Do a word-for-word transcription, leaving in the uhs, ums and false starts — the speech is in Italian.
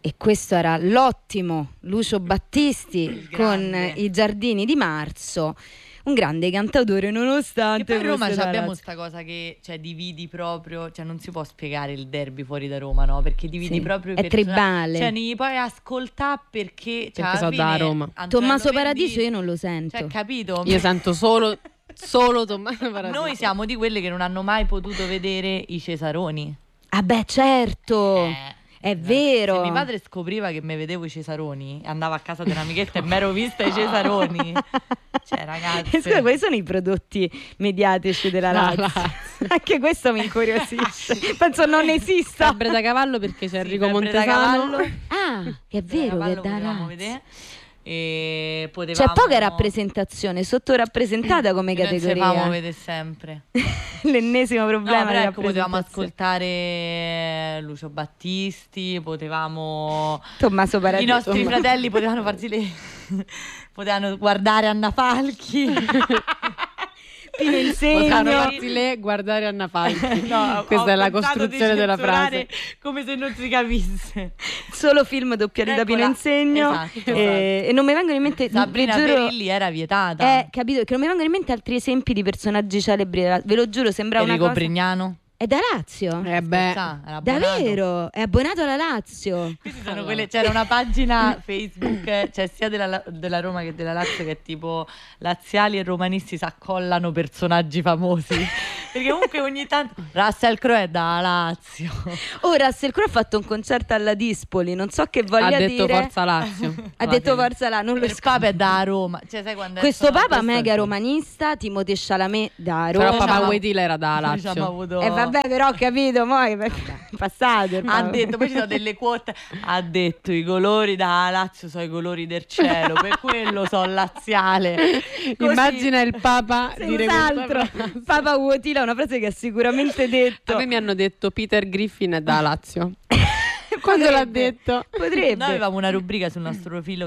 e questo era l'ottimo Lucio Battisti con I Giardini di Marzo, un grande cantautore nonostante. E poi a Roma fosse abbiamo Lazio. sta cosa che, cioè, dividi proprio, cioè non si può spiegare il derby fuori da Roma, no? Perché dividi Sì, proprio i è personaggi. tribale. Cioè ne puoi ascoltare perché, cioè, Perché alla so da fine Roma. Antonello Tommaso Venditti- Paradiso io non lo sento. Cioè, capito? Io sento solo solo Tommaso Paradiso. Noi siamo di quelle che non hanno mai potuto vedere i Cesaroni. Ah beh, certo, Eh, è vero. Se mio padre scopriva che mi vedevo i Cesaroni, andava a casa dell'amichetta e mi ero vista i Cesaroni. Cioè, ragazzi. Scusa, quali sono i prodotti mediatici della La Lazio? Lazio. Anche questo mi incuriosisce. Penso non esista. Febbre da cavallo perché c'è Sì, Enrico Febbre da Montesano. cavallo. Ah, è Febbre da vero che cavallo da potevamo Lazio. vedere. E C'è potevamo... poca rappresentazione, sottorappresentata come Noi ci categoria. facciamo vedere sempre. L'ennesimo No, problema però di ecco, potevamo rappresentazione. ascoltare Lucio Battisti, potevamo... Tommaso I Paradiso. nostri fratelli potevano farsi le... potevano guardare Anna Falchi. Pino Potranno Insegno. farsi le guardare Anna Falchi. No, Questa ho è la pensato costruzione di della censurare frase. come se non si capisse. Solo film doppiati da Pino Eccola. Insegno. Esatto, e, e non mi vengono in mente. Sabrina vi giuro, Perilli era vietata. Eh, capito? Che non mi vengono in mente altri esempi di personaggi celebri. Ve lo giuro, sembra una Enrico cosa. Brignano. È da Lazio? Eh beh, Sa, era abbonato. Davvero? È abbonato alla Lazio? Questi sono quelle, c'era una pagina Facebook, eh, cioè sia della, della Roma che della Lazio, che è tipo laziali e romanisti si accollano personaggi famosi. Perché comunque ogni tanto Russell Crowe è da Lazio. Oh, Russell Crowe ha fatto un concerto alla Dispoli, non so che voglia ha detto dire. Forza Lazio. Ha detto Forza là, non lo Il Papa è da Roma. Cioè, sai quando è Questo stato- Papa questo- mega romanista, Timothée Chalamet da Però Roma. Papa Diciamo- Wojtyla era da diciamo, Lazio. ha avuto- E vabbè, però ho capito, poi è passato. il Ha Papa. detto, poi ci sono delle quote. Ha detto i colori da Lazio sono i colori del cielo, per quello sono laziale. Così- Immagina il Papa dire Senz'altro. questa frase. Papa Wojtyla è una frase che ha sicuramente detto. A me mi hanno detto Peter Griffin è da Lazio. Quando l'ha Potrebbe, detto? Potrebbe. Noi avevamo una rubrica sul nostro profilo